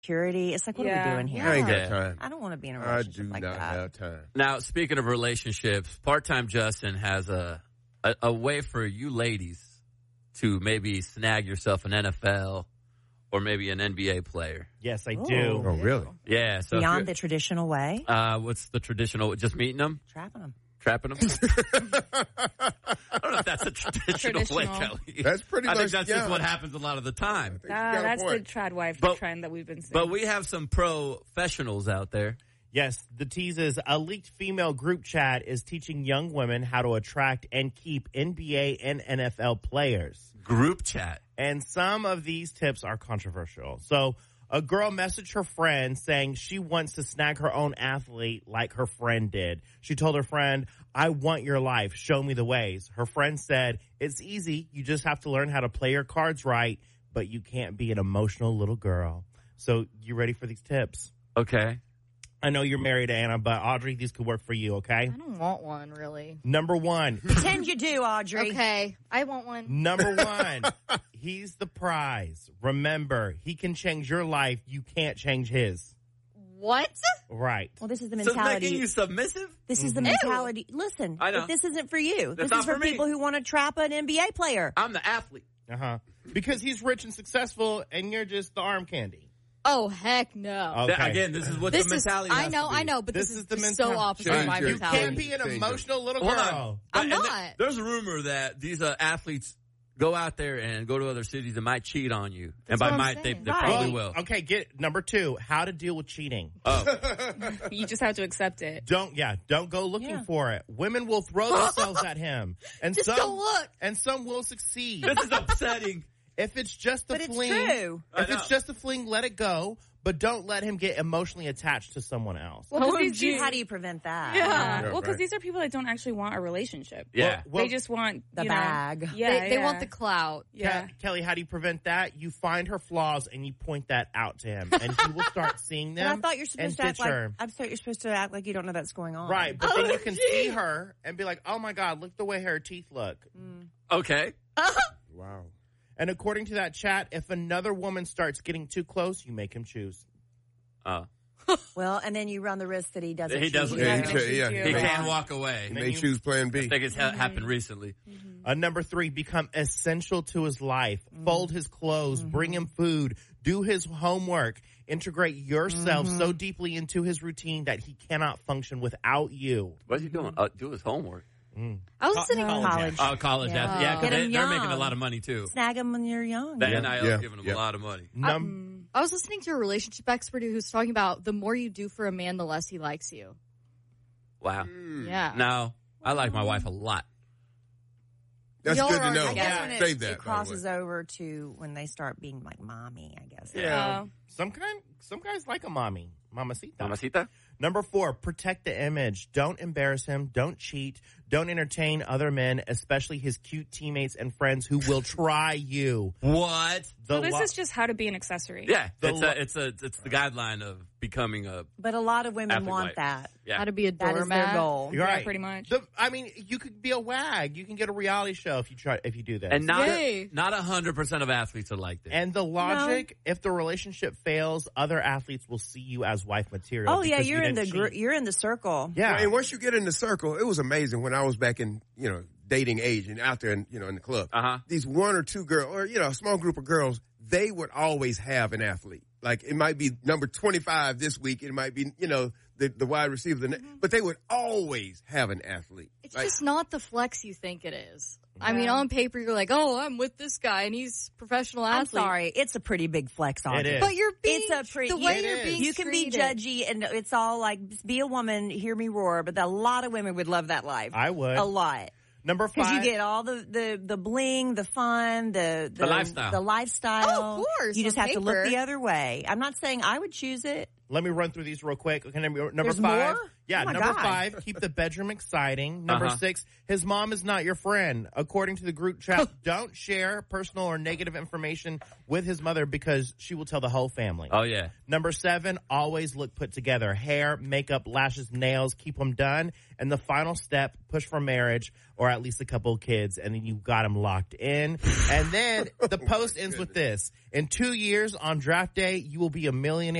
security. It's like, what are we doing here? I ain't got time. I don't want to be in a relationship like that. I do not have time. Now, speaking of relationships, Part-Time Justin has a way for you ladies to maybe snag yourself an NFL or maybe an NBA player. Yes, I do. Oh, really? Yeah. So Beyond the traditional way? what's the traditional? Just meeting them? Trapping them. Trapping them? I don't know if that's a traditional way, Kelly. That's pretty much. I think that's just what happens a lot of the time. That's the trad wife trend that we've been seeing. But we have some professionals out there. Yes, the tease is a leaked female group chat is teaching young women how to attract and keep NBA and NFL players. Group chat. And some of these tips are controversial. So a girl messaged her friend saying she wants to snag her own athlete like her friend did. She told her friend, I want your life. Show me the ways. Her friend said, it's easy. You just have to learn how to play your cards right, but you can't be an emotional little girl. So you ready for these tips? Okay. I know you're married, Anna, but Audrey, these could work for you, okay? I don't want one, really. Number one. Pretend you do, Audrey. Okay, I want one. Number one. He's the prize. Remember, he can change your life. You can't change his. What? Right. Well, this is the So mentality. making you submissive? This is the mentality. Listen, I know. if this isn't for you. That's This not is for for me. people who want to trap an NBA player. I'm the athlete. Uh-huh. Because he's rich and successful, and you're just the arm candy. Oh, heck no. Okay. Again, this is what This the mentality is, has to be. I know, but this This is the so mentality. opposite of my Change your- mentality. Can't be an Change it. emotional little Hold girl. on. I'm And not. There's a rumor that these athletes go out there and go to other cities and might cheat on you. That's and by what I'm might, they saying. probably Well, will. Okay, get number two. How to deal with cheating. You just have to accept it. Don't go looking for it. Women will throw themselves at him, and Just some don't look. and some will succeed. This is upsetting. If it's just a But it's fling, true. I if know. it's just a fling, let it go. But don't let him get emotionally attached to someone else. Well, 'cause these- How do you prevent that? Yeah. Yeah, Well, because right. these are people that don't actually want a relationship. Yeah. Well, They just want The you know, bag. Yeah, They want the clout. Yeah. Kelly, how do you prevent that? You find her flaws and you point that out to him, and he will start seeing But them. I thought you're supposed and to act ditch like her. I thought you're supposed to act like you don't know that's going on. Right, but then you can see her and be like, "Oh my God, look the way her teeth look." Okay. Wow. And according to that chat, if another woman starts getting too close, you make him choose. Well, and then you run the risk that he doesn't. He doesn't. choose you. He can walk away. He may choose plan B. I think it's happened recently. Number 3, become essential to his life. Fold his clothes, bring him food, do his homework, integrate yourself so deeply into his routine that he cannot function without you. What's he doing? Do his homework. I was sitting College. Oh, college. Yeah. Yeah, 'cause Get 'em they're making a young. lot of money too. Snag him when you're young. The NIL Yeah. is giving them Yeah. a lot of money. I was listening to a relationship expert who's talking about the more you do for a man, the less he likes you. Wow. Yeah. No, I like my wife a lot. That's Y'all good to are- know. I guess when Save that. it crosses over to when they start being like mommy, I guess. Yeah. Some guys like a mommy. Mamacita. Mamacita? Number 4, protect the image. Don't embarrass him. Don't cheat. Don't entertain other men, especially his cute teammates and friends who will try you. What? So this is just how to be an accessory. Yeah, The it's the guideline of becoming a. But a lot of women Athlete want wife. that. Yeah. How to be a That is doormat. their goal. You're Yeah, right. pretty much. I mean, you could be a wag. You can get a reality show if you do this. And not Yay. not 100% of athletes are like this. And the logic, if the relationship fails, other athletes will see you as wife material. Oh yeah, because you're you in the didn't cheat. you're in the circle. Yeah. And once you get in the circle, it was amazing when I was back in, dating age and out there in the club. Uh-huh. These one or two girls, or, a small group of girls, they would always have an athlete. Like it might be number 25 this week. It might be, the wide receiver, but they would always have an athlete. It's just not the flex you think it is. I mean, on paper, you're like, oh, I'm with this guy, and he's a professional I'm athlete. sorry, it's a pretty big flex on It you. is. But you're being, It's a pretty. the way It you're is. being You can be treated. judgy, and it's all like, be a woman, hear me roar. But a lot of women would love that life. I would. a lot. Number 5. Because you get all the bling, the fun, the lifestyle. The lifestyle. Oh, of course, You just on have to look paper. the other way. I'm not saying I would choose it. Let me run through these real quick. Okay, number There's 5. more? Yeah, Oh my number God. 5, keep the bedroom exciting. Number 6, his mom is not your friend. According to the group chat, don't share personal or negative information with his mother because she will tell the whole family. Oh, yeah. Number 7, always look put together. Hair, makeup, lashes, nails, keep them done. And the final step, push for marriage or at least a couple of kids, and then you got them locked in. And then the post ends with this. In 2 years on draft day, you will be a millionaire.